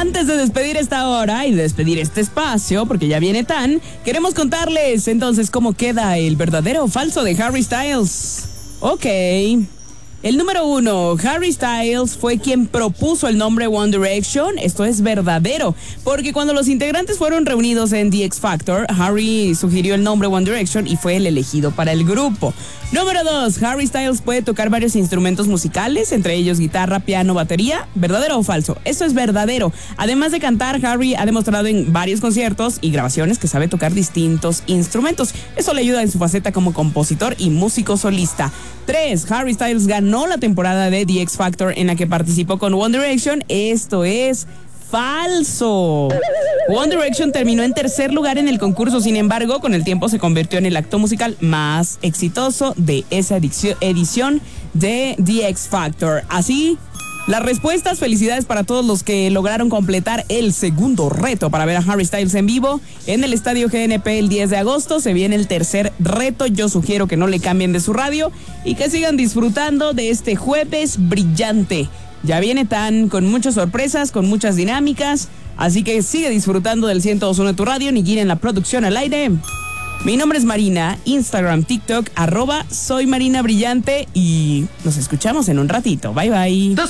Antes de despedir esta hora y de despedir este espacio, porque ya viene Tan, queremos contarles entonces cómo queda el verdadero o falso de Harry Styles. Ok. El número 1, Harry Styles fue quien propuso el nombre One Direction. Esto es verdadero, porque cuando los integrantes fueron reunidos en The X Factor, Harry sugirió el nombre One Direction y fue el elegido para el grupo. Número 2, Harry Styles puede tocar varios instrumentos musicales, entre ellos guitarra, piano, batería. ¿Verdadero o falso? Esto es verdadero. Además de cantar, Harry ha demostrado en varios conciertos y grabaciones que sabe tocar distintos instrumentos. Eso le ayuda en su faceta como compositor y músico solista. 3, Harry Styles ganó la temporada de The X Factor en la que participó con One Direction. Esto es falso. One Direction terminó en tercer lugar en el concurso, sin embargo, con el tiempo se convirtió en el acto musical más exitoso de esa edición de The X Factor. Así, las respuestas, felicidades para todos los que lograron completar el segundo reto para ver a Harry Styles en vivo en el Estadio GNP el 10 de agosto. Se viene el tercer reto. Yo sugiero que no le cambien de su radio y que sigan disfrutando de este jueves brillante. Ya viene Tan con muchas sorpresas, con muchas dinámicas, así que sigue disfrutando del 102.1 de tu radio. Nigiri en la producción al aire. Mi nombre es Marina, Instagram, TikTok, @soyMarinaBrillante y nos escuchamos en un ratito. Bye bye.